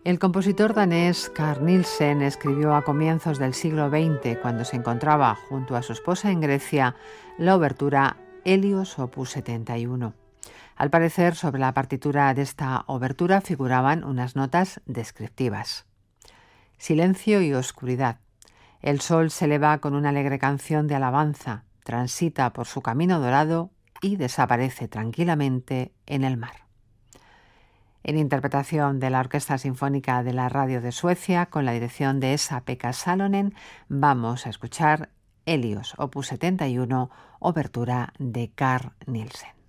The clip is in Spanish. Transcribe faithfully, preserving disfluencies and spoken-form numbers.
El compositor danés Carl Nielsen escribió a comienzos del siglo veinte, cuando se encontraba junto a su esposa en Grecia, la obertura Helios opus setenta y uno. Al parecer, sobre la partitura de esta obertura figuraban unas notas descriptivas. Silencio y oscuridad. El sol se eleva con una alegre canción de alabanza, transita por su camino dorado y desaparece tranquilamente en el mar. En interpretación de la Orquesta Sinfónica de la Radio de Suecia, con la dirección de Esa-Pekka Salonen, vamos a escuchar Helios opus setenta y uno, obertura de Carl Nielsen.